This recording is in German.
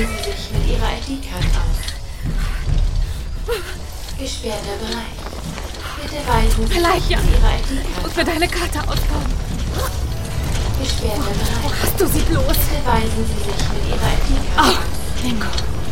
Sie sich mit Ihrer ID-Karte aus. Gesperrter Bereich. Bitte weisen Sie sich Ja. mit Ihrer ID-Karte Muss mir deine Karte ausbauen. Gesperrter Wo Bereich. hast du sie bloß? Bitte weisen Sie sich mit Ihrer ID-Karte aus. Ingo.